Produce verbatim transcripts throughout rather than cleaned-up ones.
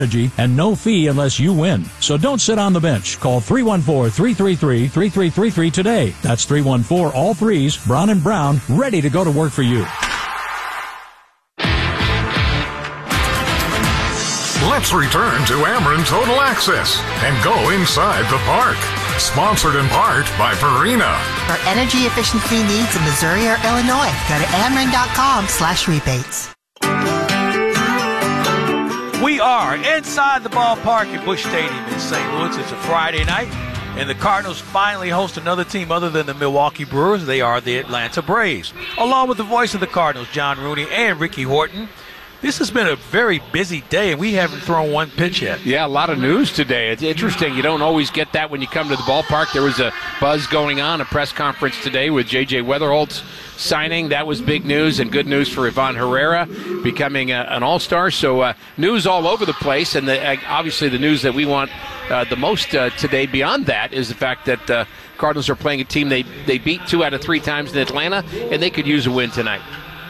and no fee unless you win. So don't sit on the bench. Call three one four, three three three, three three three three today. That's three one four, all threes, Brown and Brown, ready to go to work for you. Let's return to Ameren Total Access and go inside the park. Sponsored in part by Purina. For energy efficiency needs in Missouri or Illinois, go to Ameren.com slash rebates. We are inside the ballpark at Busch Stadium in Saint Louis. It's a Friday night, and the Cardinals finally host another team other than the Milwaukee Brewers. They are the Atlanta Braves. Along with the voice of the Cardinals, John Rooney and Ricky Horton. This has been a very busy day, and we haven't thrown one pitch yet. Yeah, a lot of news today. It's interesting. You don't always get that when you come to the ballpark. There was a buzz going on, a press conference today with J J Weatherholt's signing. That was big news, and good news for Ivan Herrera becoming a, an all-star. So uh, news all over the place, and the, uh, obviously the news that we want uh, the most uh, today beyond that is the fact that uh, Cardinals are playing a team they, they beat two out of three times in Atlanta, and they could use a win tonight.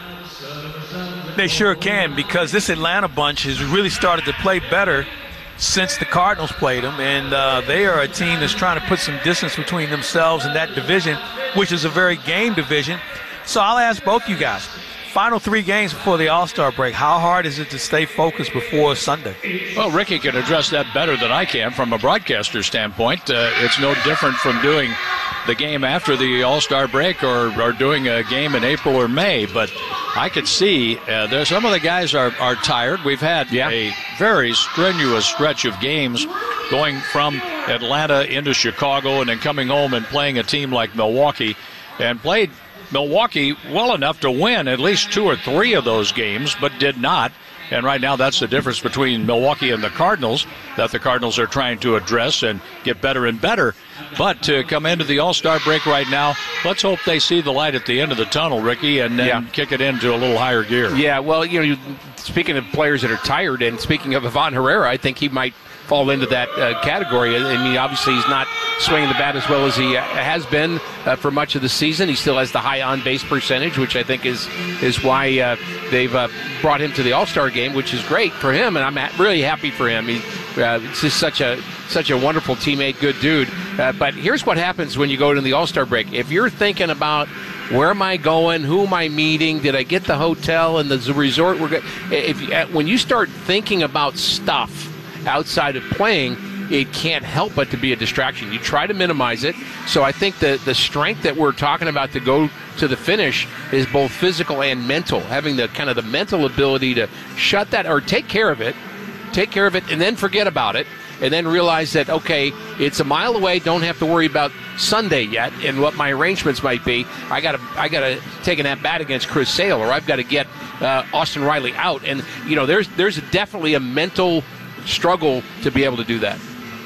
They sure can, because this Atlanta bunch has really started to play better since the Cardinals played them, and uh, they are a team that's trying to put some distance between themselves and that division, which is a very game division. So I'll ask both you guys, final three games before the All-Star break, how hard is it to stay focused before Sunday? Well, Ricky can address that better than I can from a broadcaster standpoint. Uh, it's no different from doing the game after the All-Star break or, or doing a game in April or May, but I could see uh, there's some of the guys are, are tired. We've had yeah. a very strenuous stretch of games going from Atlanta into Chicago and then coming home and playing a team like Milwaukee, and played Milwaukee well enough to win at least two or three of those games, but did not. And right now that's the difference between Milwaukee and the Cardinals that the Cardinals are trying to address and get better and better. But to come into the All-Star break right now, let's hope they see the light at the end of the tunnel, Ricky, and then yeah. kick it into a little higher gear. Yeah, well, you know, you, speaking of players that are tired, and speaking of Ivan Herrera, I think he might fall into that uh, category. I mean, obviously he's not swinging the bat as well as he uh, has been uh, for much of the season. He still has the high on-base percentage, which I think is is why uh, they've uh, brought him to the All-Star game, which is great for him, and I'm ha- really happy for him. He, uh, it's just such a such a wonderful teammate, good dude. Uh, but here's what happens when you go to the All-Star break. If you're thinking about where am I going, who am I meeting, did I get the hotel and the resort? We're go- if you, when you start thinking about stuff outside of playing, it can't help but to be a distraction. You try to minimize it. So I think the, the strength that we're talking about to go to the finish is both physical and mental, having the kind of the mental ability to shut that or take care of it, take care of it, and then forget about it, and then realize that, okay, it's a mile away, don't have to worry about Sunday yet and what my arrangements might be. I got to I got to take an at-bat against Chris Sale, or I've got to get uh, Austin Riley out. And, you know, there's there's definitely a mental struggle to be able to do that.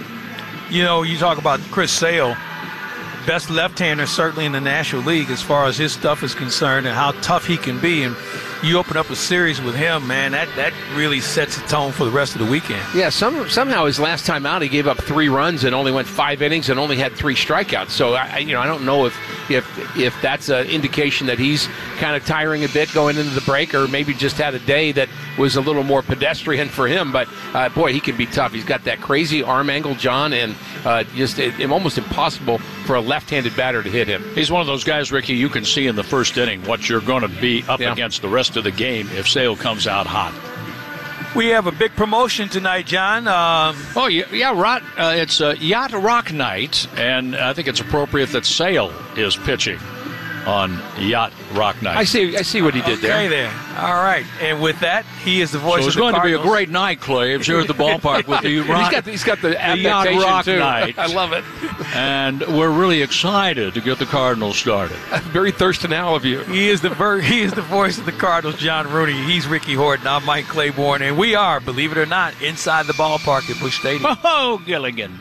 You know, you talk about Chris Sale, best left-hander certainly in the National League as far as his stuff is concerned and how tough he can be. And you open up a series with him, man, that, that really sets the tone for the rest of the weekend. Yeah, some, somehow his last time out he gave up three runs and only went five innings and only had three strikeouts. So, I, you know, I don't know if if if that's an indication that he's kind of tiring a bit going into the break, or maybe just had a day that was a little more pedestrian for him. But, uh, boy, he can be tough. He's got that crazy arm angle, John, and uh, just it, it almost impossible for a left-handed batter to hit him. He's one of those guys, Ricky, you can see in the first inning what you're going to be up yeah. against the rest of the game if Sale comes out hot. We have a big promotion tonight, John. Um, oh, yeah, yeah Rot, uh, it's uh, Yacht Rock Night, and I think it's appropriate that Sale is pitching on Yacht Rock Night. I see I see what he did okay, there. Okay, there. All right. And with that, he is the voice so of the Cardinals. It's going to be a great night, Claves, here at the ballpark with the rock, he's got the, he's got the, the Yacht Rock too. Night. I love it. And we're really excited to get the Cardinals started. Very thirsty now of you. He is the ver- he is the voice of the Cardinals, John Rooney. He's Ricky Horton. I'm Mike Claiborne, and we are, believe it or not, inside the ballpark at Busch Stadium. Oh, Gilligan.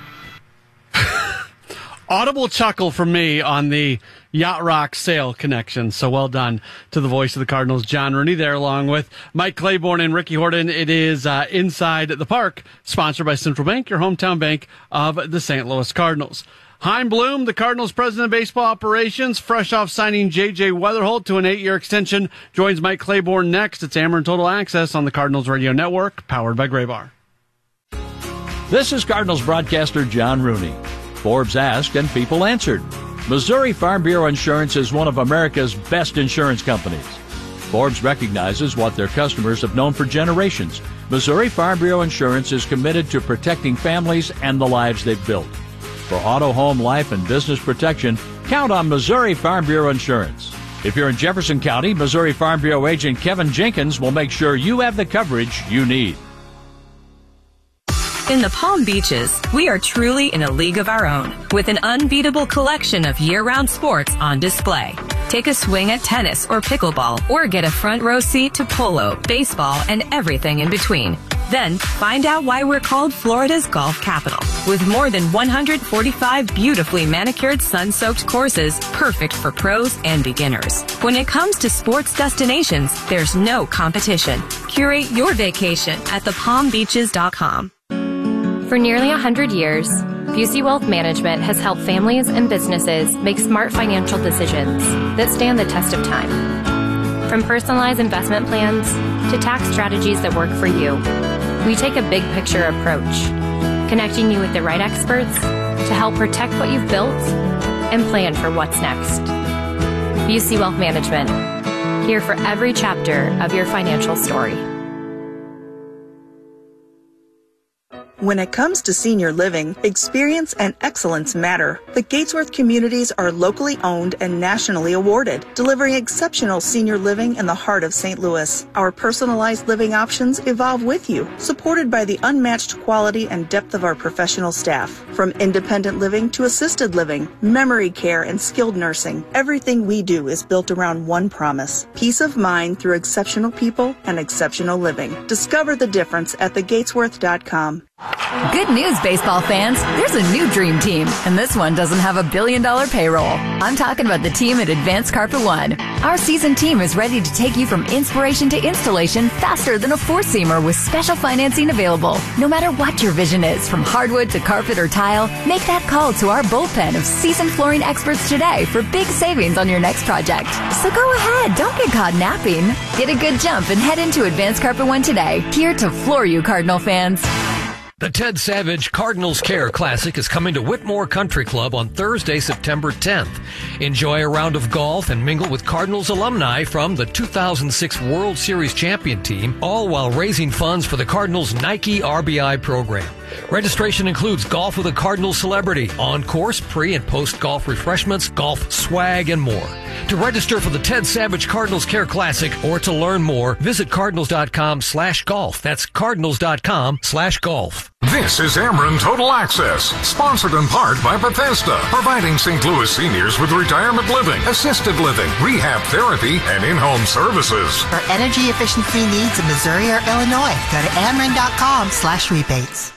Audible chuckle from me on the Yacht Rock Sale connection. So well done to the voice of the Cardinals, John Rooney, there along with Mike Claiborne and Ricky Horton. It is uh, Inside the Park, sponsored by Central Bank, your hometown bank of the Saint Louis Cardinals. Chaim Bloom, the Cardinals president of baseball operations, fresh off signing J J Weatherholt to an eight-year extension, joins Mike Claiborne next. It's Ameren Total Access on the Cardinals Radio Network, powered by Graybar. This is Cardinals broadcaster John Rooney. Forbes asked and people answered. Missouri Farm Bureau Insurance is one of America's best insurance companies. Forbes recognizes what their customers have known for generations. Missouri Farm Bureau Insurance is committed to protecting families and the lives they've built. For auto, home, life, and business protection, count on Missouri Farm Bureau Insurance. If you're in Jefferson County, Missouri Farm Bureau agent Kevin Jenkins will make sure you have the coverage you need. In the Palm Beaches, we are truly in a league of our own, with an unbeatable collection of year-round sports on display. Take a swing at tennis or pickleball, or get a front row seat to polo, baseball, and everything in between. Then, find out why we're called Florida's golf capital, with more than one hundred forty-five beautifully manicured, sun-soaked courses, perfect for pros and beginners. When it comes to sports destinations, there's no competition. Curate your vacation at the palm beaches dot com. For nearly one hundred years, Busey Wealth Management has helped families and businesses make smart financial decisions that stand the test of time. From personalized investment plans to tax strategies that work for you, we take a big picture approach, connecting you with the right experts to help protect what you've built and plan for what's next. Busey Wealth Management, here for every chapter of your financial story. When it comes to senior living, experience and excellence matter. The Gatesworth communities are locally owned and nationally awarded, delivering exceptional senior living in the heart of Saint Louis. Our personalized living options evolve with you, supported by the unmatched quality and depth of our professional staff. From independent living to assisted living, memory care, and skilled nursing, everything we do is built around one promise: peace of mind through exceptional people and exceptional living. Discover the difference at the gatesworth dot com. Good news, baseball fans. There's a new dream team, and this one doesn't have a billion dollar payroll. I'm talking about the team at Advanced Carpet One. Our seasoned team is ready to take you from inspiration to installation faster than a four-seamer with special financing available. No matter what your vision is, from hardwood to carpet or tile, make that call to our bullpen of seasoned flooring experts today for big savings on your next project. So go ahead, don't get caught napping. Get a good jump and head into Advanced Carpet One today, here to floor you Cardinal fans. The Ted Savage Cardinals Care Classic is coming to Whitmore Country Club on Thursday, September tenth. Enjoy a round of golf and mingle with Cardinals alumni from the two thousand six World Series champion team, all while raising funds for the Cardinals Nike R B I program. Registration includes golf with a Cardinals celebrity, on-course, pre- and post-golf refreshments, golf swag, and more. To register for the Ted Savage Cardinals Care Classic or to learn more, visit cardinals.com slash golf. That's cardinals.com slash golf. This is Ameren Total Access, sponsored in part by Bethesda, providing Saint Louis seniors with retirement living, assisted living, rehab therapy, and in-home services. For energy efficiency needs in Missouri or Illinois, go to ameren.com slash rebates.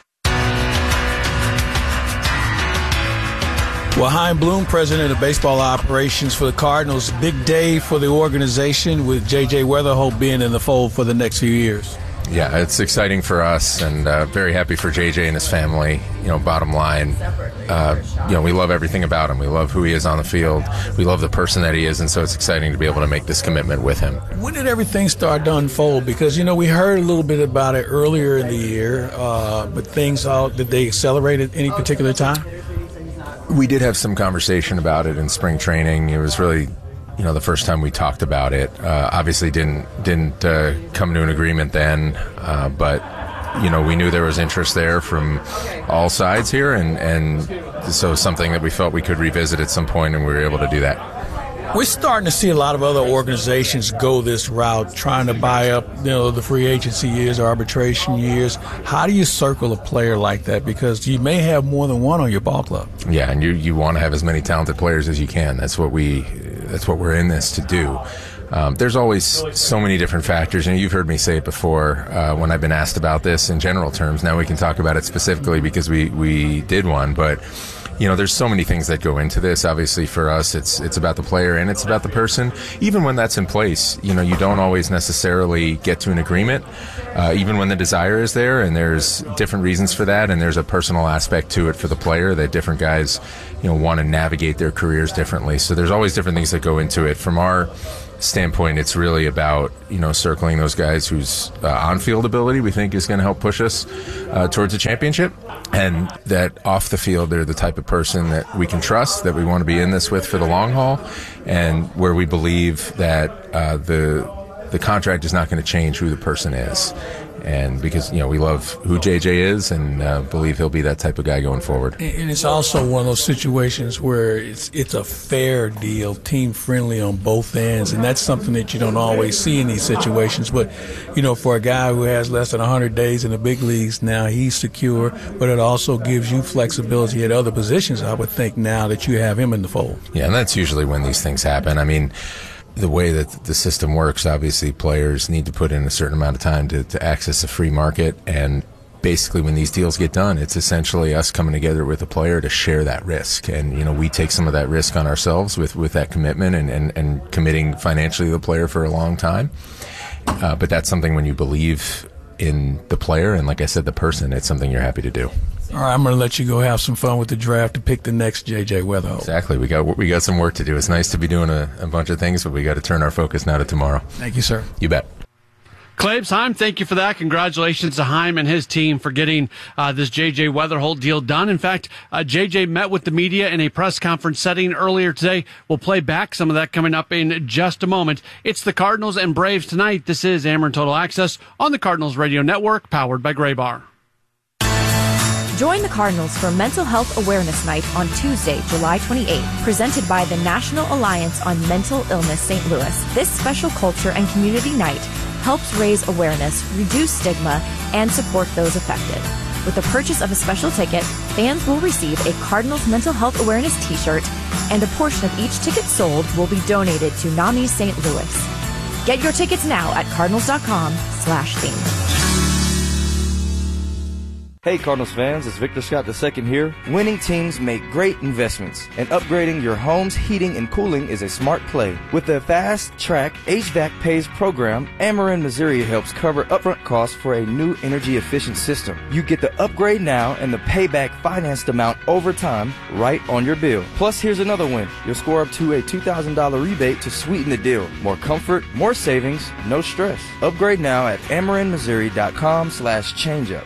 Well, Chaim Bloom, president of baseball operations for the Cardinals. Big day for the organization with J J Weatherholt being in the fold for the next few years. Yeah, it's exciting for us, and uh, very happy for J J and his family. You know, bottom line, uh, you know, we love everything about him. We love who he is on the field. We love the person that he is, and so it's exciting to be able to make this commitment with him. When did everything start to unfold? Because, you know, we heard a little bit about it earlier in the year, uh, but things, all, did they accelerate at any particular time? We did have some conversation about it in spring training. It was really, you know, the first time we talked about it. Uh, obviously didn't didn't uh, come to an agreement then, uh, but, you know, we knew there was interest there from all sides here, and, and so something that we felt we could revisit at some point, and we were able to do that. We're starting to see a lot of other organizations go this route, trying to buy up, you know, the free agency years or arbitration years. How do you circle a player like that? Because you may have more than one on your ball club. Yeah, and you you want to have as many talented players as you can. That's what we that's what we're in this to do. Um, there's always so many different factors, and you've heard me say it before uh, when I've been asked about this in general terms. Now we can talk about it specifically because we we did one, but. You know, there's so many things that go into this. Obviously, for us, it's it's about the player and it's about the person. Even when that's in place, you know, you don't always necessarily get to an agreement, uh, even when the desire is there, and there's different reasons for that, and there's a personal aspect to it for the player that different guys, you know, want to navigate their careers differently. So there's always different things that go into it. From our standpoint, it's really about, you know, circling those guys whose uh, on-field ability we think is going to help push us uh, towards a championship, and that off the field they're the type of person that we can trust, that we want to be in this with for the long haul, and where we believe that uh, the the contract is not going to change who the person is. And because, you know, we love who J J is, and uh, believe he'll be that type of guy going forward. And it's also one of those situations where it's it's a fair deal, team friendly on both ends, and that's something that you don't always see in these situations. But, you know, for a guy who has less than one hundred days in the big leagues now, he's secure, but it also gives you flexibility at other positions, I would think, now that you have him in the fold. Yeah, and that's usually when these things happen. I mean, the way that the system works, obviously players need to put in a certain amount of time to, to access a free market, and basically when these deals get done, it's essentially us coming together with a player to share that risk. And, you know, we take some of that risk on ourselves with, with that commitment and, and, and committing financially to the player for a long time. Uh, but that's something when you believe in the player and, like I said, the person, it's something you're happy to do. All right, I'm going to let you go have some fun with the draft to pick the next J J Wetherholt. Exactly. We got we got some work to do. It's nice to be doing a, a bunch of things, but we got to turn our focus now to tomorrow. Thank you, sir. You bet. Claibs, Heim, thank you for that. Congratulations to Heim and his team for getting uh, this J J Wetherholt deal done. In fact, uh, J J met with the media in a press conference setting earlier today. We'll play back some of that coming up in just a moment. It's the Cardinals and Braves tonight. This is Ameren Total Access on the Cardinals Radio Network, powered by Graybar. Join the Cardinals for Mental Health Awareness Night on Tuesday, July twenty-eighth, presented by the National Alliance on Mental Illness Saint Louis. This special culture and community night helps raise awareness, reduce stigma, and support those affected. With the purchase of a special ticket, fans will receive a Cardinals Mental Health Awareness t-shirt, and a portion of each ticket sold will be donated to NAMI Saint Louis. Get your tickets now at cardinals.com slash theme. Hey Cardinals fans, it's Victor Scott the second here. Winning teams make great investments, and upgrading your home's heating and cooling is a smart play. With the Fast Track H V A C Pays program, Ameren Missouri helps cover upfront costs for a new energy-efficient system. You get the upgrade now and the payback financed amount over time right on your bill. Plus, here's another win. You'll score up to a two thousand dollars rebate to sweeten the deal. More comfort, more savings, no stress. Upgrade now at amerenmissouri.com slash changeup.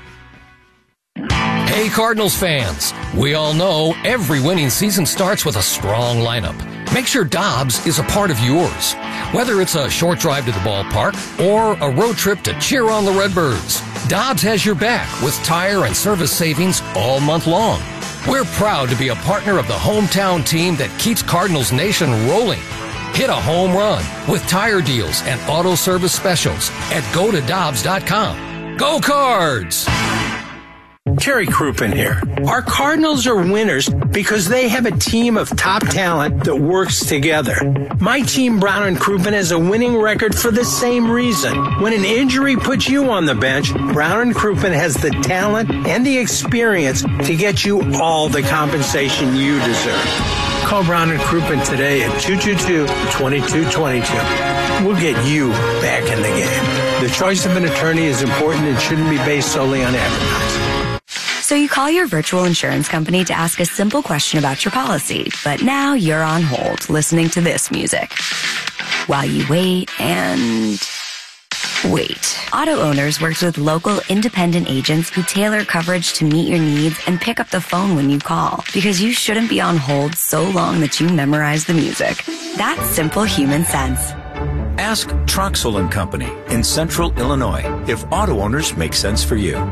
Hey Cardinals fans, we all know every winning season starts with a strong lineup. Make sure Dobbs is a part of yours. Whether it's a short drive to the ballpark or a road trip to cheer on the Redbirds, Dobbs has your back with tire and service savings all month long. We're proud to be a partner of the hometown team that keeps Cardinals Nation rolling. Hit a home run with tire deals and auto service specials at go to dobbs dot com. Go Cards! Terry Crouppen here. Our Cardinals are winners because they have a team of top talent that works together. My team, Brown and Crouppen, has a winning record for the same reason. When an injury puts you on the bench, Brown and Crouppen has the talent and the experience to get you all the compensation you deserve. Call Brown and Crouppen today at two two two, two two two two. We'll get you back in the game. The choice of an attorney is important and shouldn't be based solely on advertising. So you call your virtual insurance company to ask a simple question about your policy, but now you're on hold listening to this music. While you wait and wait. Auto Owners works with local independent agents who tailor coverage to meet your needs and pick up the phone when you call, because you shouldn't be on hold so long that you memorize the music. That's simple human sense. Ask Troxel and Company in Central Illinois if auto owners make sense for you.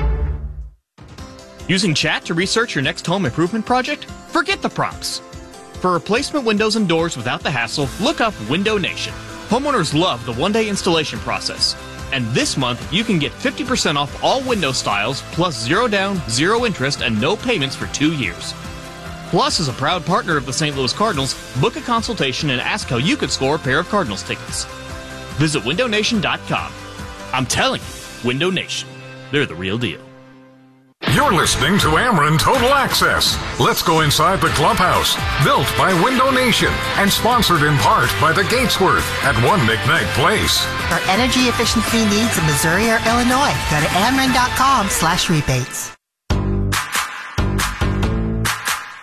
Using chat to research your next home improvement project? Forget the prompts. For replacement windows and doors without the hassle, look up Window Nation. Homeowners love the one-day installation process. And this month, you can get fifty percent off all window styles, plus zero down, zero interest, and no payments for two years. Plus, as a proud partner of the Saint Louis Cardinals, book a consultation and ask how you could score a pair of Cardinals tickets. Visit window nation dot com. I'm telling you, Window Nation. They're the real deal. You're listening to Ameren Total Access. Let's go inside the clubhouse. Built by Window Nation and sponsored in part by the Gatesworth at One McKnight Place. For energy efficiency needs in Missouri or Illinois, go to ameren.com slash rebates.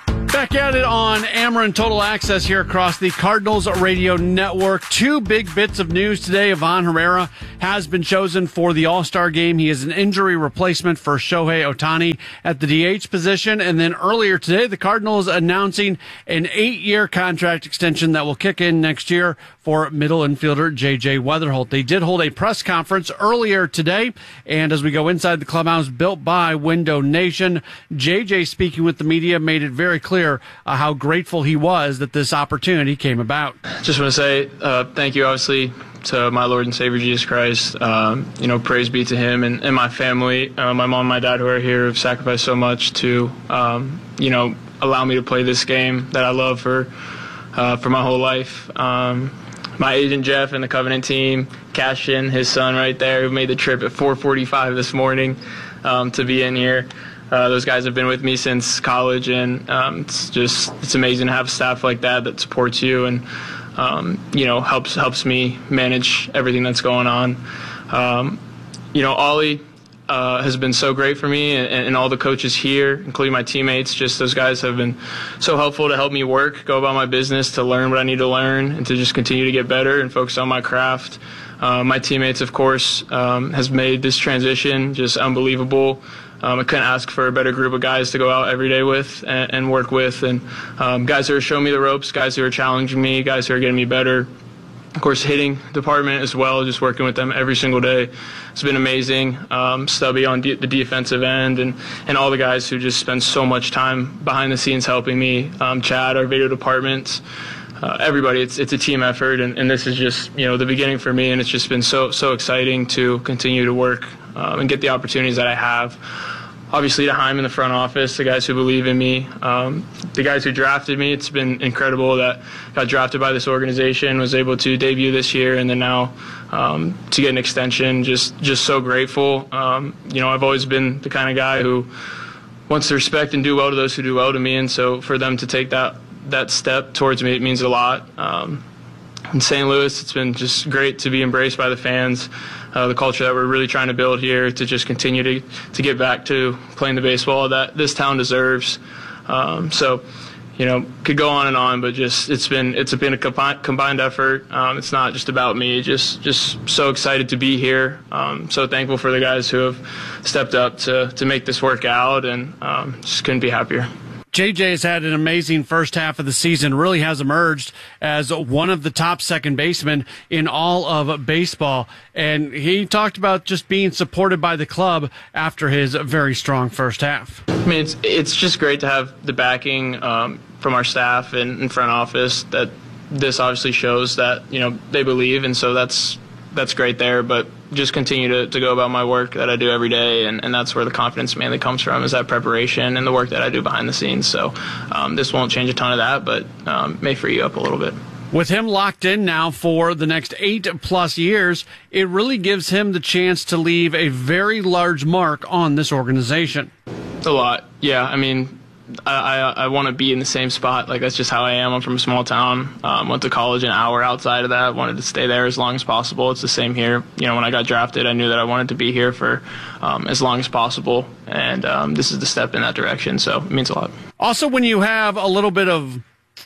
Back at it on Ameren Total Access here across the Cardinals Radio Network. Two big bits of news today. Ivan Herrera has been chosen for the All-Star game. He is an injury replacement for Shohei Ohtani at the D H position. And then earlier today, the Cardinals announcing an eight-year contract extension that will kick in next year for middle infielder J J Weatherholt. They did hold a press conference earlier today, and as we go inside the clubhouse built by Window Nation, J J, speaking with the media, made it very clear uh, how grateful he was that this opportunity came about. Just want to say uh, thank you, obviously, to my Lord and Savior Jesus Christ. Um, you know, praise be to Him and, and my family, uh, my mom and my dad who are here, have sacrificed so much to, um, you know, allow me to play this game that I love for uh, for my whole life. Um, my agent Jeff and the Covenant team, Cashin, his son right there, who made the trip at four forty-five this morning um, to be in here. Uh, those guys have been with me since college, and um, it's just it's amazing to have staff like that that supports you and um, you know helps helps me manage everything that's going on. Um, you know, Ollie uh, has been so great for me, and, and all the coaches here, including my teammates. Just those guys have been so helpful to help me work, go about my business, to learn what I need to learn, and to just continue to get better and focus on my craft. Uh, my teammates, of course, um, has made this transition just unbelievable. Um, I couldn't ask for a better group of guys to go out every day with and, and work with, and um, guys who are showing me the ropes, guys who are challenging me, guys who are getting me better. Of course, hitting department as well, just working with them every single day. It's been amazing. Um, Stubby on de- the defensive end, and, and all the guys who just spend so much time behind the scenes helping me. Um, Chad, our video department. Uh, everybody, it's it's a team effort, and, and this is just you know the beginning for me, and it's just been so so exciting to continue to work um, and get the opportunities that I have. Obviously, to Heim in the front office, the guys who believe in me, um, the guys who drafted me. It's been incredible that I got drafted by this organization, was able to debut this year, and then now um, to get an extension. Just just so grateful. Um, you know, I've always been the kind of guy who wants to respect and do well to those who do well to me, and so for them to take that that step towards me, it means a lot. Um, in Saint Louis, it's been just great to be embraced by the fans, uh, the culture that we're really trying to build here, to just continue to, to get back to playing the baseball that this town deserves. Um, so, you know, could go on and on, but just it's been it's been a combined, combined effort. Um, it's not just about me. Just just so excited to be here. Um, so thankful for the guys who have stepped up to to make this work out, and um, just couldn't be happier. J J has had an amazing first half of the season, really has emerged as one of the top second basemen in all of baseball. And he talked about just being supported by the club after his very strong first half. I mean, it's, it's just great to have the backing um, from our staff and, and front office. That this obviously shows that, you know, they believe, and so that's that's great there. But just continue to, to go about my work that I do every day, and, and that's where the confidence mainly comes from, is that preparation and the work that I do behind the scenes. So um, this won't change a ton of that, but um, may free you up a little bit. With him locked in now for the next eight plus years, it really gives him the chance to leave a very large mark on this organization. A lot, yeah. I mean, I, I, I want to be in the same spot. Like, that's just how I am. I'm from a small town. Um, went to college an hour outside of that. Wanted to stay there as long as possible. It's the same here. You know, when I got drafted, I knew that I wanted to be here for um, as long as possible. And um, this is the step in that direction. So it means a lot. Also, when you have a little bit of,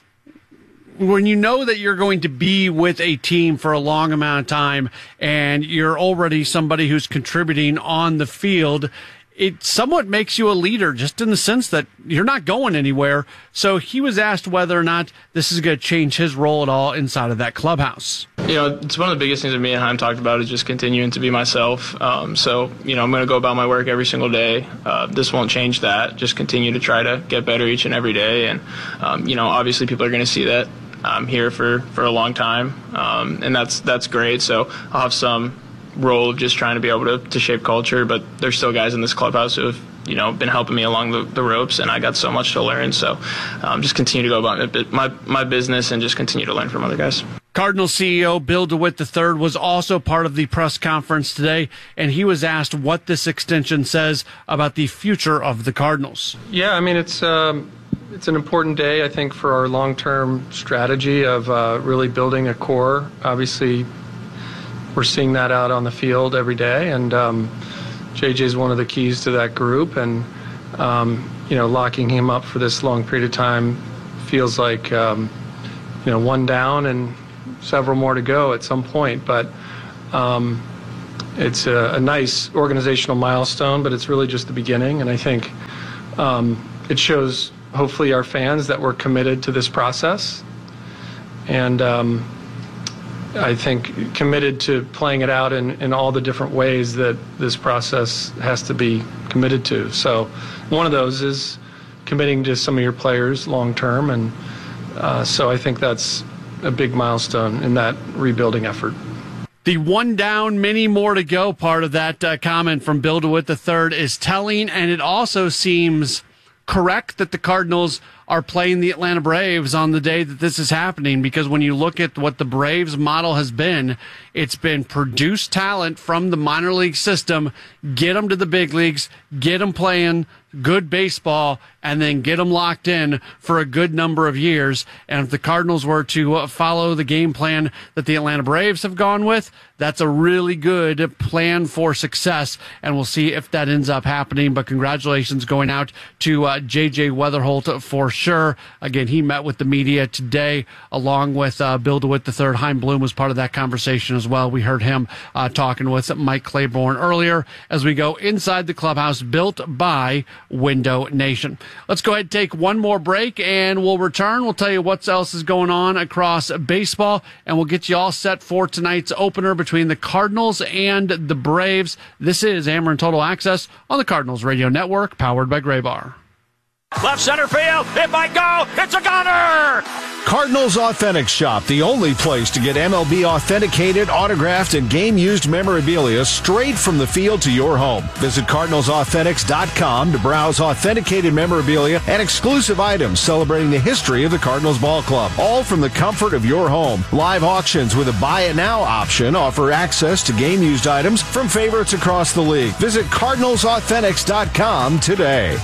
when you know that you're going to be with a team for a long amount of time and you're already somebody who's contributing on the field, it somewhat makes you a leader, just in the sense that you're not going anywhere. So he was asked whether or not this is going to change his role at all inside of that clubhouse. You know, it's one of the biggest things that me and Heim talked about, is just continuing to be myself. Um, so, you know, I'm going to go about my work every single day. Uh, this won't change that. Just continue to try to get better each and every day. And, um, you know, obviously people are going to see that I'm here for, for a long time. Um, and that's that's great. So I'll have some role of just trying to be able to, to shape culture, but there's still guys in this clubhouse who have, you know, been helping me along the, the ropes, and I got so much to learn. So um, just continue to go about my, my business and just continue to learn from other guys. Cardinals C E O Bill DeWitt the third was also part of the press conference today, and he was asked what this extension says about the future of the Cardinals. Yeah, I mean, it's um, it's an important day, I think, for our long-term strategy of uh, really building a core. Obviously, we're seeing that out on the field every day, and um, J J is one of the keys to that group. And um, you know, locking him up for this long period of time feels like, um, you know, one down and several more to go at some point. But um, it's a, a nice organizational milestone, but it's really just the beginning. And I think um, it shows, hopefully, our fans that we're committed to this process. And um, I think committed to playing it out in, in all the different ways that this process has to be committed to. So one of those is committing to some of your players long term. And uh, so I think that's a big milestone in that rebuilding effort. The one down, many more to go part of that uh, comment from Bill DeWitt the third is telling, and it also seems correct that the Cardinals are playing the Atlanta Braves on the day that this is happening, because when you look at what the Braves model has been, it's been produce talent from the minor league system, get them to the big leagues, get them playing good baseball, and then get them locked in for a good number of years. And if the Cardinals were to follow the game plan that the Atlanta Braves have gone with, that's a really good plan for success, and we'll see if that ends up happening. But congratulations going out to uh, J J Weatherholt for sure. Again, he met with the media today along with uh, Bill DeWitt the third. Chaim Bloom was part of that conversation as well. We heard him uh, talking with Mike Claiborne earlier as we go inside the clubhouse built by Window Nation. Let's go ahead and take one more break, and we'll return. We'll tell you what else is going on across baseball, and we'll get you all set for tonight's opener between the Cardinals and the Braves. This is Ameren Total Access on the Cardinals Radio Network, powered by Graybar. Left center field, it might go, it's a goner! Cardinals Authentic Shop, the only place to get M L B authenticated, autographed, and game-used memorabilia straight from the field to your home. Visit Cardinals Authentics dot com to browse authenticated memorabilia and exclusive items celebrating the history of the Cardinals Ball Club, all from the comfort of your home. Live auctions with a Buy It Now option offer access to game-used items from favorites across the league. Visit Cardinals Authentics dot com today.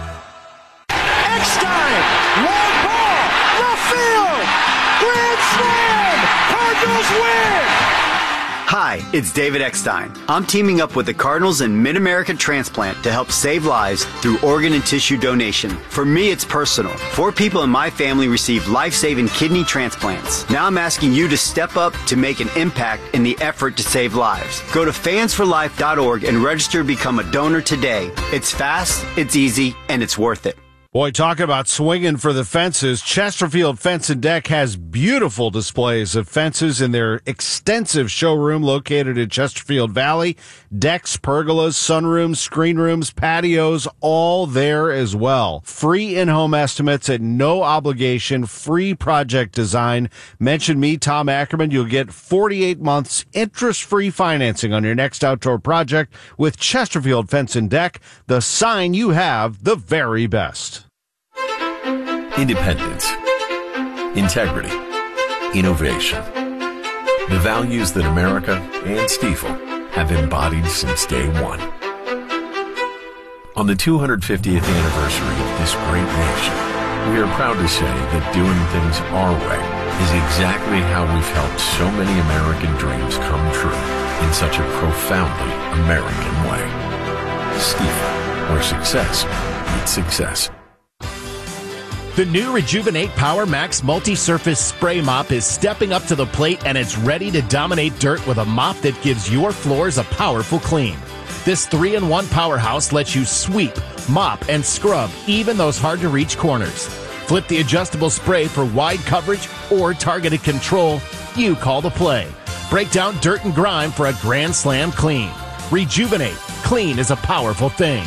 Eckstein, long ball, left field, grand slam, Cardinals win! Hi, it's David Eckstein. I'm teaming up with the Cardinals and Mid-America Transplant to help save lives through organ and tissue donation. For me, it's personal. Four people in my family received life-saving kidney transplants. Now I'm asking you to step up to make an impact in the effort to save lives. Go to fans for life dot org and register to become a donor today. It's fast, it's easy, and it's worth it. Boy, talking about swinging for the fences, Chesterfield Fence and Deck has beautiful displays of fences in their extensive showroom located in Chesterfield Valley. Decks, pergolas, sunrooms, screen rooms, patios, all there as well. Free in-home estimates at no obligation, free project design. Mention me, Tom Ackerman. You'll get forty-eight months interest-free financing on your next outdoor project with Chesterfield Fence and Deck. The sign you have, the very best. Independence, integrity, innovation. The values that America and Stiefel have embodied since day one. On the two hundred fiftieth anniversary of this great nation, we are proud to say that doing things our way is exactly how we've helped so many American dreams come true in such a profoundly American way. Stiefel, where success meets success. The new Rejuvenate Power Max Multi-Surface Spray Mop is stepping up to the plate, and it's ready to dominate dirt with a mop that gives your floors a powerful clean. This three in one powerhouse lets you sweep, mop, and scrub even those hard-to-reach corners. Flip the adjustable spray for wide coverage or targeted control. You call the play. Break down dirt and grime for a grand slam clean. Rejuvenate. Clean is a powerful thing.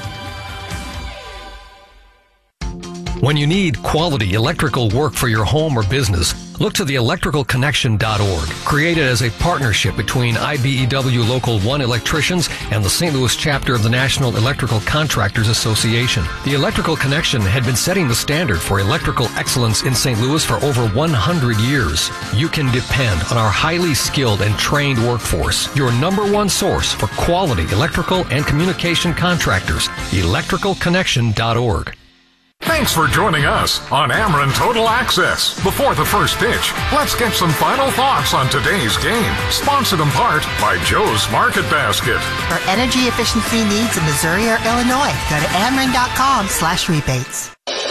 When you need quality electrical work for your home or business, look to the electrical connection dot org. Created as a partnership between I B E W Local one electricians and the Saint Louis chapter of the National Electrical Contractors Association. The Electrical Connection had been setting the standard for electrical excellence in Saint Louis for over one hundred years. You can depend on our highly skilled and trained workforce, your number one source for quality electrical and communication contractors. electrical connection dot org. Thanks for joining us on Ameren Total Access. Before the first pitch, let's get some final thoughts on today's game. Sponsored in part by Joe's Market Basket. For energy efficiency needs in Missouri or Illinois, go to Ameren.com slash rebates.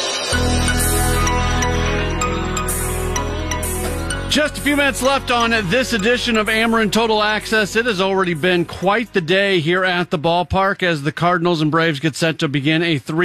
Just a few minutes left on this edition of Ameren Total Access. It has already been quite the day here at the ballpark as the Cardinals and Braves get set to begin a three